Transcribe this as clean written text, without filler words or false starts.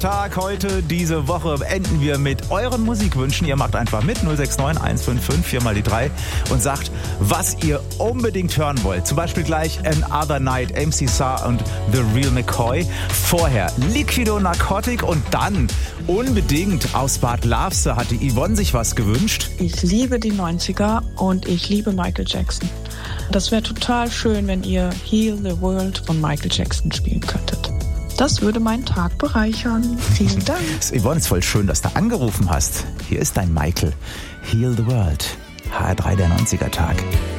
Tag heute, diese Woche enden wir mit euren Musikwünschen. Ihr macht einfach mit 069 155 4 mal die 3 und sagt, was ihr unbedingt hören wollt. Zum Beispiel gleich Another Night, MC Saar und The Real McCoy. Vorher Liquido Narcotic und dann unbedingt aus Bad Lavse hatte Yvonne sich was gewünscht. Ich liebe die 90er und ich liebe Michael Jackson. Das wäre total schön, wenn ihr Heal the World von Michael Jackson spielen könntet. Das würde meinen Tag bereichern. Vielen Dank. Yvonne, ist voll schön, dass du angerufen hast. Hier ist dein Michael. Heal the World. HR3 der 90er Tag.